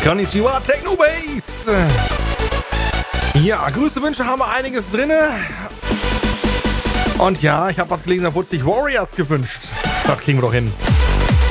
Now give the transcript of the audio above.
Konnichiwa, Technobase! Ja, Grüße, Wünsche haben wir einiges drinne. Und ja, ich habe was gelesen, da wurde sich Warriors gewünscht. Das kriegen wir doch hin.